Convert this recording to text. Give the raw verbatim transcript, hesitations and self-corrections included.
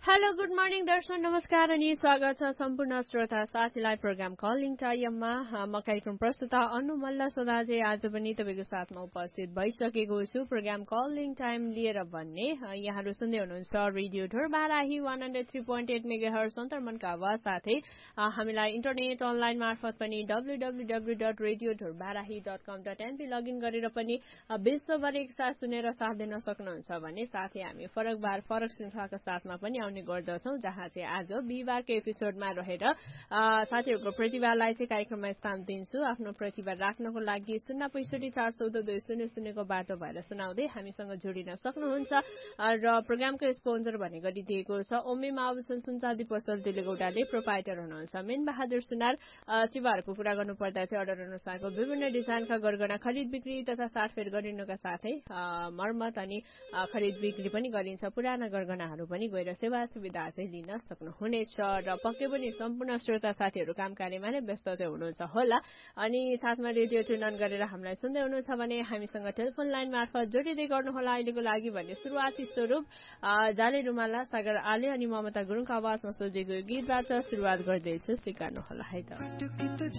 Hello good morning दर्शक नमस्कार अनि स्वागत छ सम्पूर्ण श्रोता साथीलाई प्रोग्राम कलिङ टाइममा म कार्यक्रम प्रस्तुता अनु मल्ल सोधाजे आज पनि तपाईँको साथमा उपस्थित भइसकेको छु। प्रोग्राम कलिङ टाइम लिएर भन्ने यहाँहरू सुन्दै हुनुहुन्छ radio Dhorbarahi one hundred three point at mega hertz अन्तर्मनको आवाज साथै हामीलाई इन्टरनेट अनलाइन मार्फत पनि W W W dot radio Dhorbarahi dot कम डट एनपी लगइन गरेर पनि विश्वभर एकसाथ सुनेर साथ दिन सक्नुहुन्छ भने साथै हामी फरक बार फरक श्रृङ्खलाको साथमा पनि आउने गर्दछौं, जहाँ चाहिँ आज बिहिबारको एपिसोडमा रहेर साथीहरूको प्रतिभालाई चाहिँ कार्यक्रममा स्थान दिन्छु। आफ्नो प्रतिभा राख्नको लागि शून्य पैसठी चार चौध दुई शून्य शून्यको बाटो भएर सुनाउँदै हामीसँग जोडिन सक्नुहुन्छ। र प्रोग्रामको स्पोन्सर भने गरिदिएको छ ओमेमा आभूषण सुनचाँदी पसल दिलेगौडाले, प्रोपाइटर हुनुहुन्छ मेन बहादुर सुनार। चिवाहरूको कुरा गर्नुपर्दा चाहिँ अर्डर अनुसारको विभिन्न डिजाइनका गरगहना खरिद बिक्री तथा साटफेर गरिनुका साथै मर्मत अनि खरिद बिक्री पनि गरिन्छ। पुराना गरगहनाहरू पनि गएर सेवा सुविधा चाहिँ लिन सक्नुहुनेछ। र पक्कै पनि सम्पूर्ण श्रोता साथीहरू काम कार्यमा नै व्यस्त चाहिँ हुनुहुन्छ होला अनि साथमा रेडियो ट्युन अन गरेर हामीलाई सुन्दै हुनुहुन्छ भने हामीसँग टेलिफोन लाइन मार्फत जोडिँदै गर्नुहोला अहिलेको लागि भन्ने सुरुवाती स्वरूप जाले रुमाला सागर आले अनि ममता गुरुङको आवाजमा सोझेको गीतबाट सुरुवात गर्दैछु, स्वीकार्नुहोला है त।